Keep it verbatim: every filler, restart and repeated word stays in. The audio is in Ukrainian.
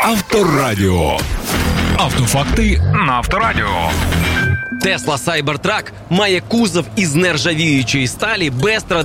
Авторадіо. Автофакти на Авторадіо. Tesla Cybertruck має кузов із нержавіючої сталі без традиційної